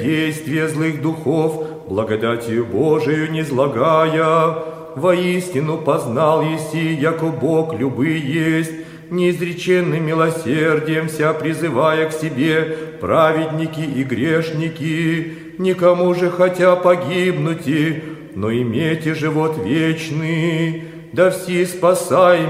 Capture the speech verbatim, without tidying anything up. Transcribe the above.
действия злых духов, благодатью Божию не злагая, воистину познал еси, яко Бог любый есть, неизреченным милосердием вся призывая к себе праведники и грешники, никому же хотя погибнуть, но имейте живот вечный, да все спасаем